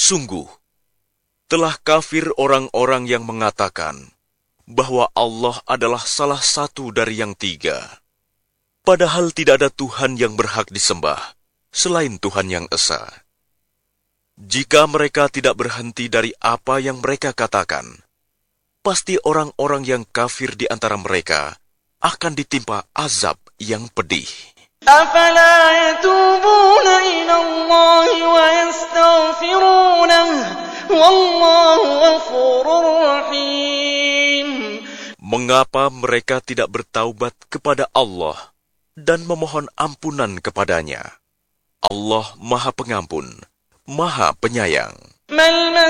Sungguh, telah kafir orang-orang yang mengatakan bahwa Allah adalah salah satu dari yang tiga. Padahal tidak ada Tuhan yang berhak disembah selain Tuhan yang Esa. Jika mereka tidak berhenti dari apa yang mereka katakan, pasti orang-orang yang kafir di antara mereka akan ditimpa azab yang pedih. أَفَلَا يَتُوبُونَ إِلَى اللَّهِ وَيَسْتَغْفِرُونَهُ وَاللَّهُ غَفُورٌ رَّحِيمٌ. Mengapa mereka tidak bertaubat kepada Allah dan memohon ampunan kepadanya? Allah Maha Pengampun, Maha Penyayang.